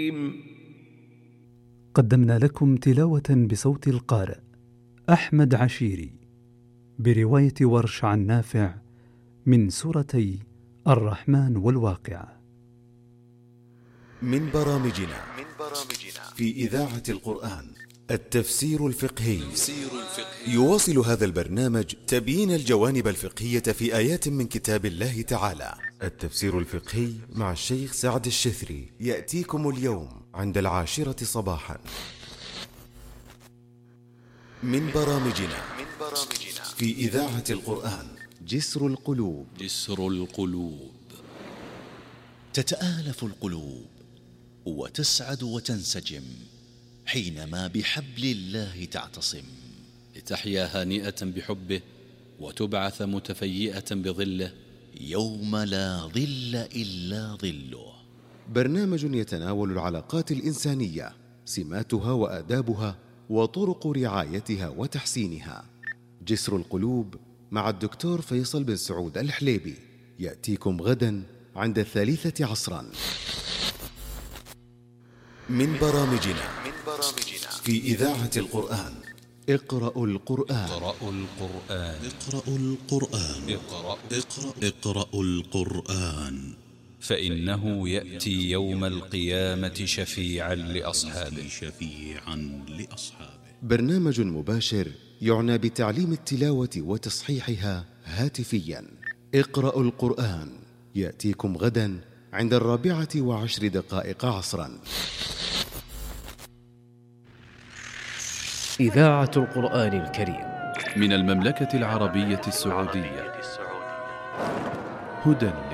قدمنا لكم تلاوة بصوت القارئ أحمد عشيري برواية ورش عن نافع من سورتي الرحمن والواقعة. من برامجنا في إذاعة القرآن التفسير الفقهي. يواصل هذا البرنامج تبيين الجوانب الفقهية في آيات من كتاب الله تعالى. التفسير الفقهي مع الشيخ سعد الشثري يأتيكم اليوم عند 10 صباحا. من برامجنا في إذاعة القرآن جسر القلوب. تتآلف القلوب وتسعد وتنسجم حينما بحبل الله تعتصم، لتحيا هانئة بحبه وتبعث متفيئة بظله يوم لا ظل إلا ظله. برنامج يتناول العلاقات الإنسانية، سماتها وآدابها وطرق رعايتها وتحسينها. جسر القلوب مع الدكتور فيصل بن سعود الحليبي يأتيكم غدا عند 3 عصرا. من برامجنا في إذاعة القرآن اقرأوا القرآن. اقرأوا القرآن فإنه يأتي يوم القيامة شفيعا لأصحابه. برنامج مباشر يعنى بتعليم التلاوة وتصحيحها هاتفيا. اقرأوا القرآن يأتيكم غدا عند 4:10 عصرا. إذاعة القرآن الكريم من المملكة العربية السعودية. هدى